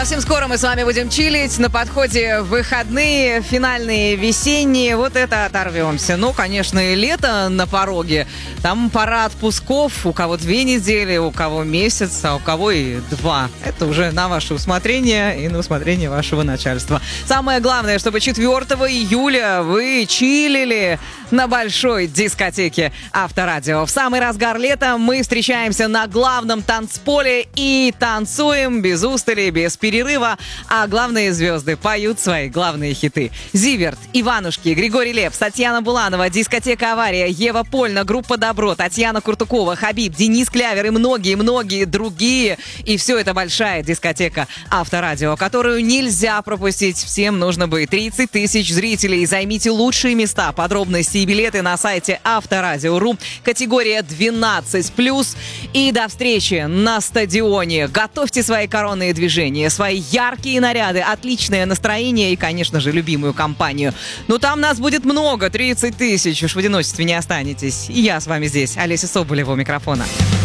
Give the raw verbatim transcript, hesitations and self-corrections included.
Совсем скоро мы с вами будем чилить. На подходе выходные, финальные, весенние. Вот это оторвемся. Ну, конечно, и лето на пороге. Там пора отпусков. У кого две недели, у кого месяц, а у кого и два. Это уже на ваше усмотрение и на усмотрение вашего начальства. Самое главное, чтобы четвёртого июля вы чилили на большой дискотеке Авторадио. В самый разгар лета мы встречаемся на главном танцполе и танцуем без устали, без перерыва, а главные звезды поют свои главные хиты. Зиверт, Иванушки, Григорий Лепс, Татьяна Буланова, дискотека «Авария», Ева Польна, группа «Добро», Татьяна Куртукова, Хабиб, Денис Клявер и многие-многие другие. И все это большая дискотека Авторадио, которую нельзя пропустить. Всем нужно бы тридцать тысяч зрителей. Займите лучшие места. Подробности и билеты на сайте авторадио точка ру. Категория двенадцать плюс. И до встречи на стадионе. Готовьте свои коронные движения, свои яркие наряды, отличное настроение и, конечно же, любимую компанию. Но там нас будет много, тридцать тысяч. Уж в одиночестве не останетесь. И я с вами здесь, Олеся Соболева у микрофона.